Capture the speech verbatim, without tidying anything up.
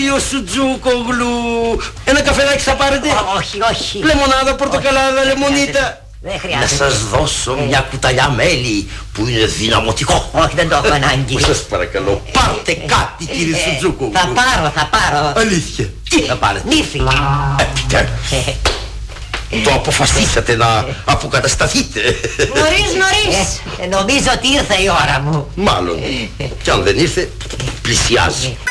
κύριο Σουτζούκογλου. Ένα καφεδάκι θα πάρετε? Όχι, όχι. Λεμονάδα, πορτοκαλάδα, λεμονίτα. Δεν χρειάζεται. Να σας δώσω μια κουταλιά μέλι που είναι δυναμωτικό. Όχι, δεν το έχω ανάγκη. Σας παρακαλώ, πάρτε κάτι κύριε Σουτζούκογλου. Θα πάρω, θα πάρω. Αλήθεια. Τι θα πάρετε? Νύφη. Το αποφασίσατε να αποκατασταθείτε. Νωρίς, νωρίς. Νομίζω ότι ήρθε η ώρα μου. Μάλλον. Κι αν δεν ήρθε, πλησιάζει.